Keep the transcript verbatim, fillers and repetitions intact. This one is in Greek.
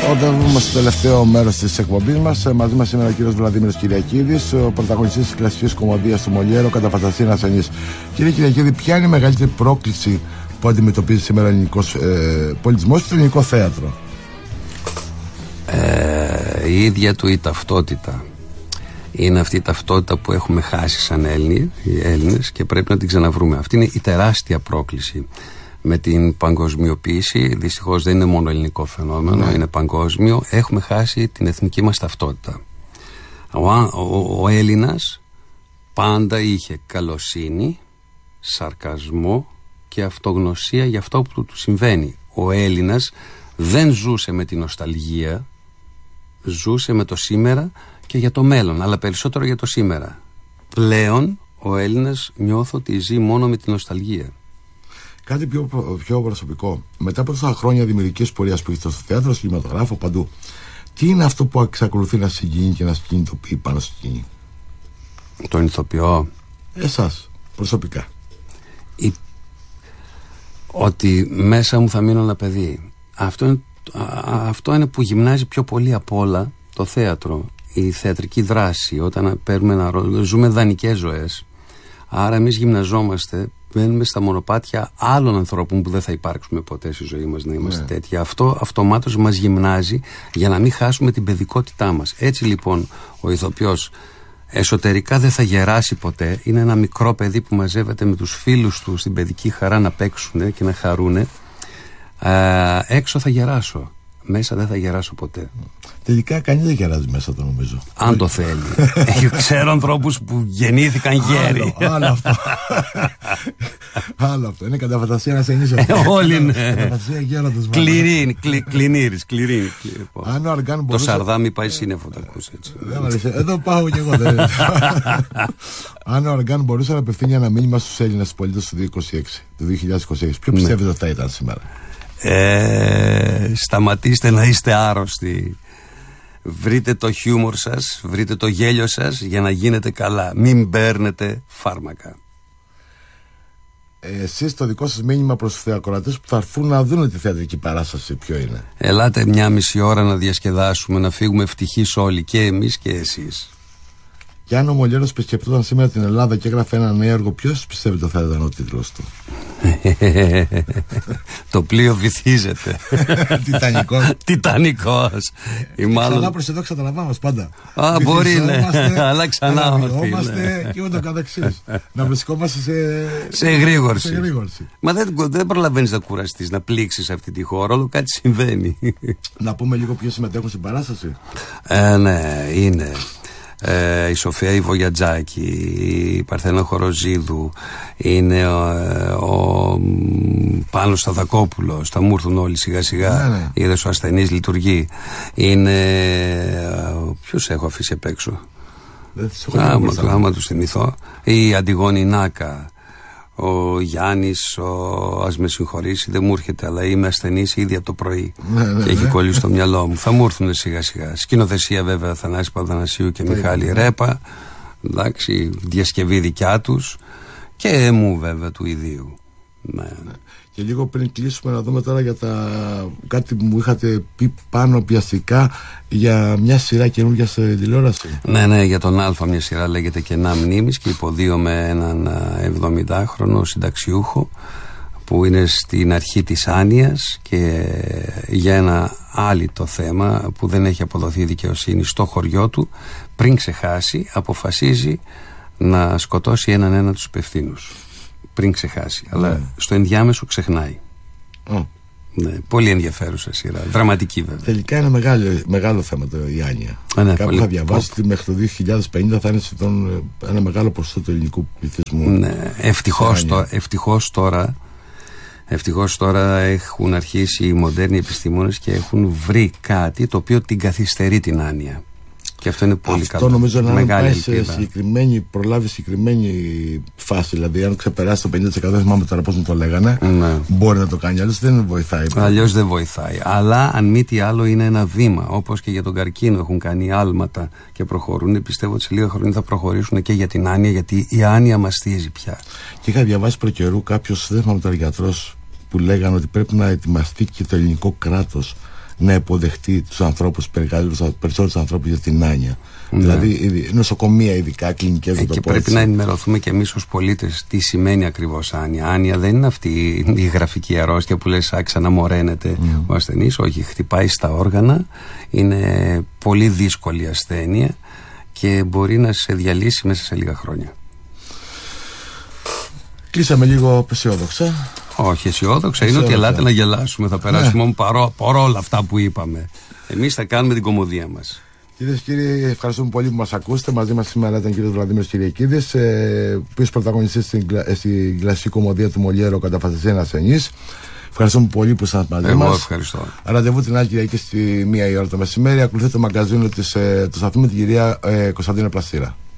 οδεύουμε στο τελευταίο μέρος της εκπομπής μας. Μαζί μας σήμερα ο κύριος Βλαδίμηρος Κυριακίδης, ο πρωταγωνιστής της κλασικής κομμωδίας του Μολιέρο, κατά φαντασία ασθενής. Κύριε Κυριακίδη, ποια είναι η μεγαλύτερη πρόκληση που αντιμετωπίζει σήμερα ο ελληνικός ε, πολιτισμός και το ελληνικό θέατρο? Ε, η ίδια του η ταυτότητα. Είναι αυτή η ταυτότητα που έχουμε χάσει σαν Έλληνες, οι Έλληνες, και πρέπει να την ξαναβρούμε. Αυτή είναι η τεράστια πρόκληση. Με την παγκοσμιοποίηση, δυστυχώς δεν είναι μόνο ελληνικό φαινόμενο, ναι. είναι παγκόσμιο. Έχουμε χάσει την εθνική μας ταυτότητα. Ο, ο, ο Έλληνας πάντα είχε καλοσύνη, σαρκασμό και αυτογνωσία για αυτό που του συμβαίνει. Ο Έλληνας δεν ζούσε με την νοσταλγία, ζούσε με το σήμερα και για το μέλλον, αλλά περισσότερο για το σήμερα. Πλέον ο Έλληνας νιώθω ότι ζει μόνο με την νοσταλγία. Κάτι πιο, πιο προσωπικό. Μετά από τόσα χρόνια δημιουργικής πορείας που είστε στο θέατρο, στο κινηματογράφο, παντού, τι είναι αυτό που εξακολουθεί να συγκινεί και να συγκινητοποιεί πάνω στη σκηνή? Τον ηθοποιό. Εσάς, προσωπικά. Η... Ότι μέσα μου θα μείνω ένα παιδί. Αυτό είναι, αυτό είναι που γυμνάζει πιο πολύ απ' όλα το θέατρο. Η θεατρική δράση, όταν παίρνουμε ένα ρόλο, ζούμε δανεικές ζωές. Άρα εμείς γυμναζόμαστε, μπαίνουμε στα μονοπάτια άλλων ανθρώπων που δεν θα υπάρξουμε ποτέ στη ζωή μας να είμαστε ναι. τέτοιοι. Αυτό αυτομάτως μας γυμνάζει για να μην χάσουμε την παιδικότητά μας. Έτσι λοιπόν ο ηθοποιός εσωτερικά δεν θα γεράσει ποτέ. Είναι ένα μικρό παιδί που μαζεύεται με τους φίλους του στην παιδική χαρά να παίξουν και να χαρούνε. Ε, έξω θα γεράσω. Μέσα δεν θα γεράσω ποτέ. Τελικά κανείς δεν γεράζει μέσα, το νομίζω. Αν το θέλει. Ξέρω ανθρώπους που γεννήθηκαν γέροι. Άλλο, άλλο αυτό. Άλλο αυτό. Είναι κατά φαντασία να σε ενίσχυε. Όλοι είναι. Κατά φαντασία γέροντος. Κληρίνη, κληρίνης, κληρίνη. Αν ο Αργάν Το μπορούσε... Σαρδάμι πάει σύννεφο, το ακούς έτσι. Εδώ πάω κι εγώ. Αν ο Αργάν μπορούσε να απευθύνει ένα μήνυμα στους Έλληνες πολίτες του δύο χιλιάδες είκοσι έξι, ποιο πιστεύετε ότι θα ήταν σήμερα? Ε, σταματήστε να είστε άρρωστοι. Βρείτε το χιούμορ σας, βρείτε το γέλιο σας για να γίνετε καλά. Μην παίρνετε φάρμακα. ε, Εσείς το δικό σας μήνυμα προς τους θεακροατές που θα έρθουν να δουν τη θεατρική παράσταση ποιο είναι? Ελάτε μια μισή ώρα να διασκεδάσουμε, να φύγουμε ευτυχείς όλοι, και εμείς και εσείς. Και αν ο Μολιέρος επισκεπτόταν σήμερα την Ελλάδα και έγραφε ένα νέο έργο, ποιος πιστεύετε θα ήταν ο τίτλος του? Το πλοίο βυθίζεται. Τιτανικός. Τιτανικός. Ξανά προς εδώ καταλαβαίνω πάντα. Α, μπορεί ναι. Αλλά ξανά βρισκόμαστε και ούτω καθεξής. Να βρισκόμαστε σε, σε εγρήγορση. σε εγρήγορση. Μα δεν, δεν προλαβαίνεις να κουραστείς, να πλήξεις αυτή τη χώρα. Όλο κάτι συμβαίνει. Να πούμε λίγο ποιοι συμμετέχουν στην παράσταση. Ε, ναι, είναι Ε, η Σοφία η Βογιατζάκη, η Παρθένα Χοροζίδου, είναι ο, ο Πάνος Σταθακόπουλος. Θα μου έρθουν όλοι σιγά σιγά. Ναι, ναι. Είδες, ο ασθενής λειτουργεί. Είναι ποιος έχω αφήσει απ' έξω? Άμα, άμα τους θυμηθώ. Η Αντιγόνη Νάκα, ο Γιάννης, ο... ας με συγχωρήσει, δεν μου έρχεται, αλλά είμαι ασθενής ήδη από το πρωί. Ναι, ναι, και έχει ναι. κολλήσει στο μυαλό μου. Θα μου έρθουν σιγά σιγά. Σκηνοθεσία βέβαια Θανάση Παπαθανασίου και Μιχάλη ναι. Ρέπα. Εντάξει, διασκευή δικιά τους. Και μου βέβαια του ιδίου. Ναι. Ναι. Και λίγο πριν κλείσουμε να δούμε τώρα για τα... κάτι που μου είχατε πει πάνω πιαστικά για μια σειρά καινούργια σε τηλεόραση. Ναι, ναι, για τον Α μια σειρά λέγεται Κενά Μνήμης και υποδίω με έναν εβδομηντάχρονο συνταξιούχο που είναι στην αρχή της άνοιας και για ένα άλυτο θέμα που δεν έχει αποδοθεί δικαιοσύνη στο χωριό του, πριν ξεχάσει αποφασίζει να σκοτώσει έναν ένα τους υπευθύνους. Πριν ξεχάσει, αλλά mm. στο ενδιάμεσο ξεχνάει. Mm. Ναι, πολύ ενδιαφέρουσα σειρά, δραματική βέβαια. Τελικά είναι μεγάλο, μεγάλο θέμα το, η άνοια. Α, ναι, Κάπου πολύ... θα διαβάσει ότι μέχρι το δύο χιλιάδες πενήντα θα είναι σχεδόν ένα μεγάλο ποσοστό του ελληνικού πληθυσμού. Ναι, ευτυχώς, το, ευτυχώς τώρα ευτυχώς τώρα έχουν αρχίσει οι μοντέρνοι επιστήμονες και έχουν βρει κάτι το οποίο την καθυστερεί την άνοια. Και αυτό είναι πολύ αυτό καλό. Αυτό νομίζω να μεγάλη πάει σε συγκεκριμένη, προλάβει συγκεκριμένη φάση. Δηλαδή, αν ξεπεράσει το πενήντα τοις εκατό, δεν θυμάμαι τώρα πώς μου το λέγανε, ναι. μπορεί να το κάνει. Αλλιώς δεν βοηθάει. Αλλιώς δεν βοηθάει. Αλλά αν μη τι άλλο, είναι ένα βήμα. Όπως και για τον καρκίνο έχουν κάνει άλματα και προχωρούν. Πιστεύω ότι σε λίγα χρόνια θα προχωρήσουν και για την άνοια, γιατί η άνοια μαστίζει πια. Και είχα διαβάσει προκαιρού κάποιο, δεν θυμάμαι τώρα γιατρός, που λέγανε ότι πρέπει να ετοιμαστεί και το ελληνικό κράτος να υποδεχτεί τους ανθρώπους, περισσότερους ανθρώπους για την άνοια. Ναι. Δηλαδή, νοσοκομεία, ειδικά κλινικές. Ε, και πρέπει έτσι. Να ενημερωθούμε και εμείς ως πολίτες τι σημαίνει ακριβώς άνοια. Άνοια δεν είναι αυτή η γραφική αρρώστια που λες ξαναμοραίνεται mm. ο ασθενής. Όχι, χτυπάει στα όργανα. Είναι πολύ δύσκολη ασθένεια και μπορεί να σε διαλύσει μέσα σε λίγα χρόνια. Κλείσαμε λίγο αισιόδοξα. Όχι, αισιόδοξα είναι ότι ελάτε να γελάσουμε. Θα περάσουμε ναι. παρό, παρόλα αυτά που είπαμε. Εμείς θα κάνουμε την κωμωδία μας. Κυρίες και κύριοι, ευχαριστούμε πολύ που μας ακούσετε. Μαζί μας σήμερα ήταν ο κύριος Βλαντίμηρος Κυριακίδης, ε, οποίος πρωταγωνιστής στην, στην κλασική κωμωδία του Μολιέρο κατά φαντασία ένας ασθενής. Ευχαριστούμε πολύ που ήσασταν μαζί μας. Εγώ ευχαριστώ. Ραντεβού την άλλη Κυριακή στη μία η ώρα το μεσημέρι. Ακολουθείτε το μαγκαζίνο της, ε, του σταθμού με την κυρία ε, Κωνσταντίνα Πλαστήρα.